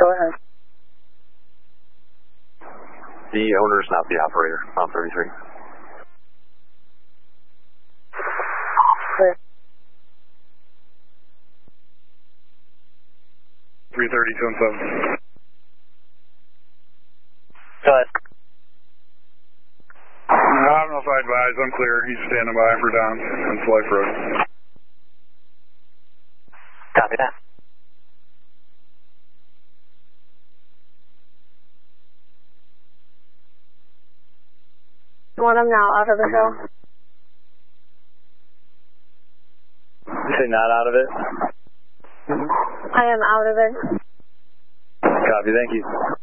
Go ahead. The owner is not the operator, Mount 33. Clear. 330, 217. Go ahead. I don't know if I advise. I'm clear. He's standing by for Downs on Slife Road. Copy that. Well, I'm now out of the hill. You say not out of it? I am out of it. Copy, thank you.